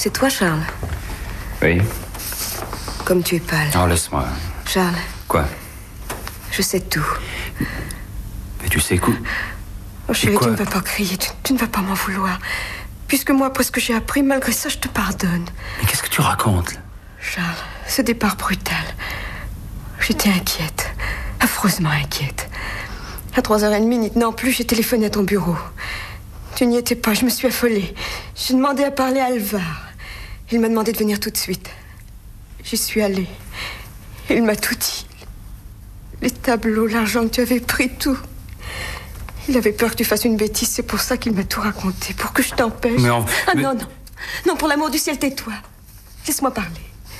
C'est toi, Charles? Oui. Comme tu es pâle. Oh, laisse-moi. Charles. Quoi? Je sais tout. Mais tu sais quoi? Oh, chérie, tu ne vas pas crier, tu ne vas pas m'en vouloir. Puisque moi, après ce que j'ai appris, malgré ça, je te pardonne. Mais qu'est-ce que tu racontes, là? Charles, ce départ brutal. J'étais inquiète. Affreusement inquiète. À 3h30, n'y tenant plus, j'ai téléphoné à ton bureau. Tu n'y étais pas, je me suis affolée. J'ai demandé à parler à Alvar. Il m'a demandé de venir tout de suite. J'y suis allée. Il m'a tout dit. Les tableaux, l'argent que tu avais pris, tout. Il avait peur que tu fasses une bêtise, c'est pour ça qu'il m'a tout raconté, pour que je t'empêche. Mais non, non. Non, pour l'amour du ciel, tais-toi. Laisse-moi parler.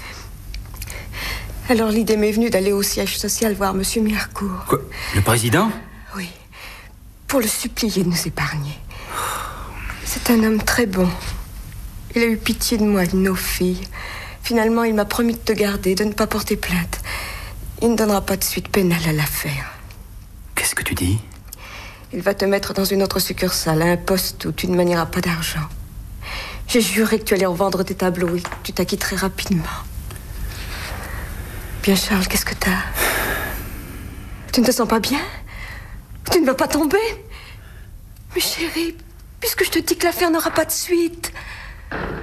Alors l'idée m'est venue d'aller au siège social voir Monsieur Mirecourt. Quoi? Le président? Oui. Pour le supplier de nous épargner. C'est un homme très bon. Il a eu pitié de moi et de nos filles. Finalement, il m'a promis de te garder, de ne pas porter plainte. Il ne donnera pas de suite pénale à l'affaire. Qu'est-ce que tu dis? Il va te mettre dans une autre succursale, à un poste où tu ne manieras pas d'argent. J'ai juré que tu allais revendre tes tableaux et que tu t'acquitterais rapidement. Bien, Charles, qu'est-ce que t'as? Tu ne te sens pas bien? Tu ne vas pas tomber? Mais chérie, puisque je te dis que l'affaire n'aura pas de suite...